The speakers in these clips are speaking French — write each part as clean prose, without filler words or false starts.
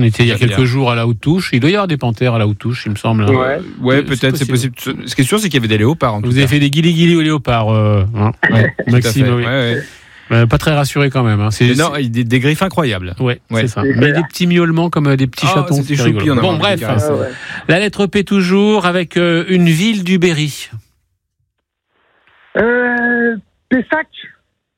était il y a quelques jours à la Haute-Touche. Il doit y avoir des panthères à la Haute-Touche, il me semble. Ouais, peut-être, c'est possible. Ce qui est sûr, c'est qu'il y avait des léopards. Vous avez fait des guilis-guilis aux léopards, Maxime. Pas très rassuré quand même. Non, des griffes incroyables. Ouais. C'est ça. Mais des petits miaulements comme des petits chatons. C'était choupi. Bon, bref. La lettre P toujours avec une ville du Berry. Pessac. Pessac ?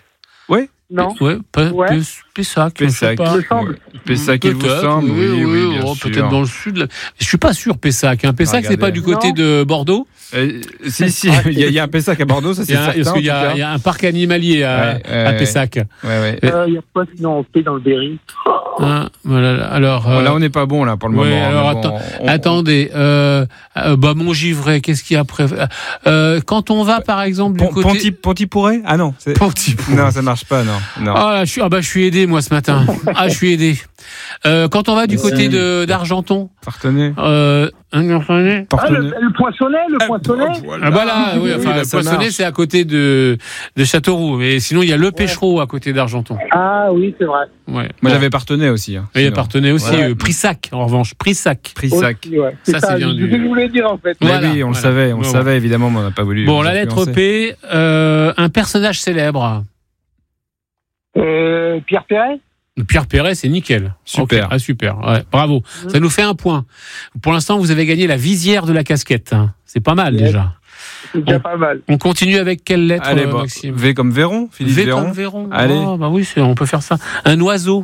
Oui. Non. Pessac. Pessac, il vous semble. Oui, bien sûr. Peut-être dans le sud. Je suis pas sûr, Pessac. Pessac, c'est pas du côté de Bordeaux ? Si, il y a un Pessac à Bordeaux, ça c'est certain. Parce qu'il y a un parc animalier à Pessac. Il y a pas sinon en paix dans le Berry. Voilà. Alors. Là, on n'est pas bon là pour le moment. Alors attendez. Montgivray, qu'est-ce qu'il y a après ? Quand on va par exemple du côté. Pontypouré ? Ah non. Non, ça marche pas, non. Ah là, je suis aidé moi ce matin. Je suis aidé. Quand on va du côté d'Argenton. Parthenay. Le Poinçonnet. Voilà, le Poinçonnet, c'est à côté de Châteauroux. Mais sinon, il y a le Pêchereau à côté d'Argenton. Ah oui, c'est vrai. Ouais. Moi, j'avais Parthenay aussi. Il y a Parthenay aussi. Prissac, en revanche. Prissac. Aussi, ouais. Ça, c'est bien du. Je voulais dire en fait. Oui, on le savait évidemment, mais on n'a pas voulu. Bon, la lettre P, un personnage célèbre. Pierre Perret. Pierre Perret, c'est nickel. Super. Okay. Super. Ouais, bravo. Ça nous fait un point. Pour l'instant, vous avez gagné la visière de la casquette. C'est pas mal déjà. C'est déjà pas mal. On continue avec quelle lettre, Maxime ? V comme Véron, Philippe V comme Véron. Allez. Oui, on peut faire ça. Un oiseau.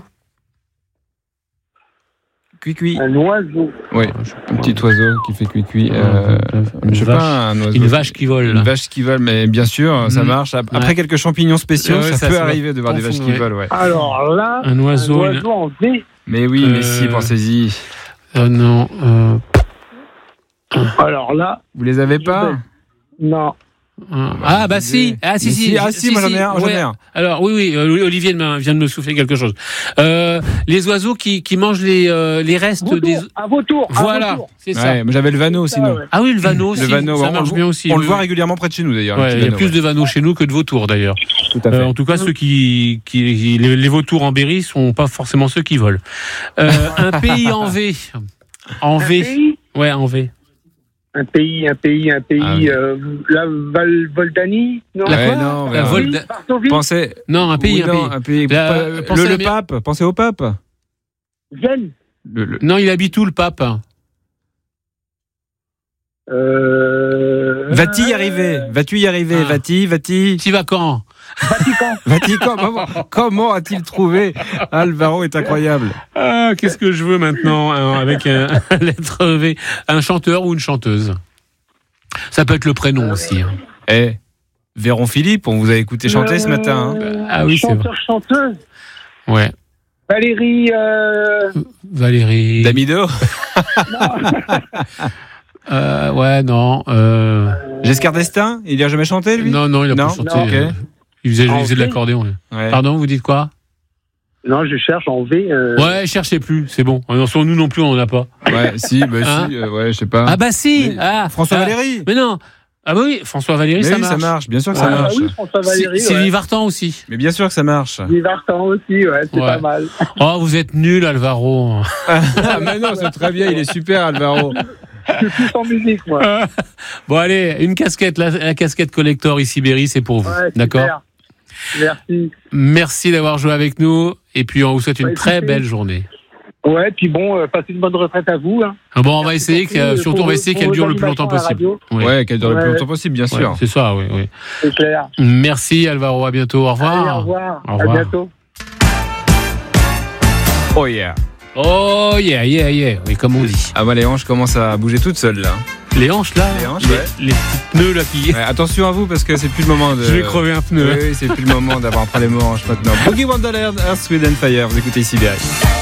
Cuicui. Un oiseau. Oui, un petit oiseau qui fait cuicui. Une vache qui vole. Une vache qui vole, mais bien sûr, ça marche. Après quelques champignons spéciaux, ça peut arriver de voir des vaches qui volent. Ouais. Alors là, un oiseau en V. Mais oui, mais si, pensez-y. Non. Alors là. Vous les avez pas ? Non. Si. Moi j'en ai un. Alors oui, Olivier vient de me souffler quelque chose. Les oiseaux qui mangent les restes des. Un vautour. Voilà, c'est ça. Ouais, j'avais le vanneau sinon. Ah oui, le vanneau aussi. Ça marche bien aussi. On le voit régulièrement près de chez nous d'ailleurs. Il y a plus de vanneaux chez nous que de vautours d'ailleurs. Tout à fait. En tout cas, ceux les vautours en Berry sont pas forcément ceux qui volent. Un pays en V. En V. Ouais, en V. Un pays. La Voldanie, non. Non. Pensez. Non, un pays. Le pape. Pensez au pape. Vienne. Non, il habite où le pape ? Va-t-il y arriver ? Va-t-il ? Tu vas quand ? Vatican. Comment a-t-il trouvé ? Alvaro est incroyable. Qu'est-ce que je veux maintenant avec un lettre V ? Un chanteur ou une chanteuse ? Ça peut être le prénom aussi. Véron Philippe, on vous a écouté chanter ce matin. Ah oui, c'est vrai. Chanteuse. Ouais. Valérie. Damido. Non. Giscard d'Estaing, il n'a jamais chanté lui ? Non, il a pas chanté. Okay. Il faisait de l'accordéon. Ouais. Pardon, vous dites quoi ? Non, je cherche en V. Ouais, cherchez plus, c'est bon. Nous non plus, on n'en a pas. Ouais, si, je sais pas. Ah bah si. François Valéry. Mais non. Ah bah oui, François Valéry, ça marche. Ça marche, bien sûr que ça marche. Oui, François Valéry. Sylvie Vartan aussi. Mais bien sûr que ça marche. Sylvie Vartan aussi, c'est pas mal. Oh, vous êtes nul, Alvaro. Mais non, c'est très bien, il est super, Alvaro. Je suis plus en musique, moi. Bon, allez, une casquette, la casquette collector ici, Berry, c'est pour vous. Ouais, d'accord ? Merci. Merci d'avoir joué avec nous. Et puis, on vous souhaite une très belle journée. Ouais, puis bon, passez une bonne retraite à vous. Hein. Bon, on va essayer, surtout on va essayer qu'elle dure le plus longtemps possible. Ouais, qu'elle dure le plus longtemps possible, bien sûr. C'est ça, oui. C'est clair. Merci, Alvaro, à bientôt. Au revoir. Allez, au revoir. À bientôt. Oh yeah. Oh yeah. Oui, comme on dit. Ah bah les hanches commencent à bouger toutes seules là. Les hanches là, les petits pneus là qui. Ouais, attention à vous parce que c'est plus le moment de. Je vais crever un pneu. Oui, c'est plus le moment d'avoir un problème aux hanches maintenant. Boogie Wonderland, Earth, Wind & Fire. Vous écoutez ici Berry.